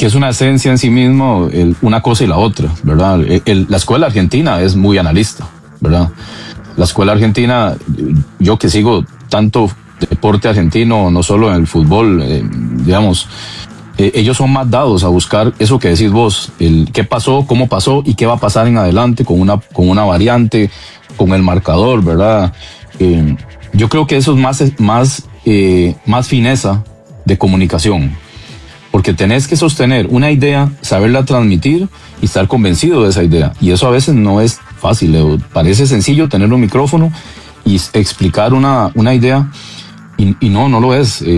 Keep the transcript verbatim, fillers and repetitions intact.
que es una esencia en sí mismo, el, una cosa y la otra, ¿verdad? El, el, la escuela argentina es muy analista, ¿verdad? La escuela argentina, yo que sigo tanto deporte argentino, no solo en el fútbol, eh, digamos, eh, ellos son más dados a buscar eso que decís vos, el qué pasó, cómo pasó y qué va a pasar en adelante con una, con una variante, con el marcador, ¿verdad? Eh, yo creo que eso es más, más, eh, más fineza de comunicación, porque tenés que sostener una idea, saberla transmitir y estar convencido de esa idea, y eso a veces no es fácil, Leo. Parece sencillo tener un micrófono y explicar una, una idea, y, y no, no lo es. Eh,